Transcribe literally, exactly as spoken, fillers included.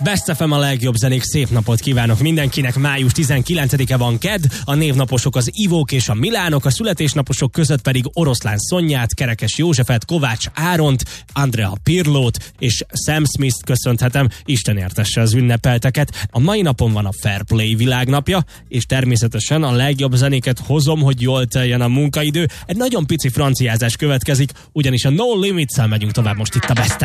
Best ef em a legjobb zenék, szép napot kívánok mindenkinek. Május tizenkilencedike van, kedd, a névnaposok az Ivók és a Milánok, a születésnaposok között pedig Oroszlán Szonyát, Kerekes Józsefet, Kovács Áront, Andrea Pirlót és Sam Smith-t köszönhetem, Isten értesse az ünnepelteket. A mai napon van a Fair Play világnapja, és természetesen a legjobb zenéket hozom, hogy jól teljen a munkaidő. Egy nagyon pici franciázás következik, ugyanis a No Limits-szel megyünk tovább most itt a Best